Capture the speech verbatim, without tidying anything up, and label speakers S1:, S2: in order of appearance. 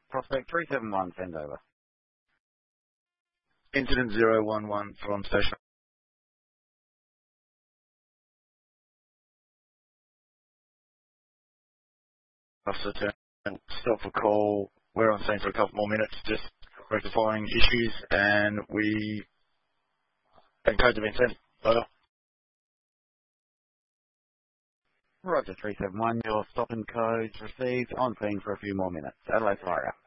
S1: Prospect three seven one, send over.
S2: Incident zero one one from station. Officer turn, stop for call. We're on scene for a couple more minutes, just rectifying issues, and we and codes have been sent. Over.
S1: Roger three seven one, your stop and codes received, on scene for a few more minutes. Adelaide Flyer.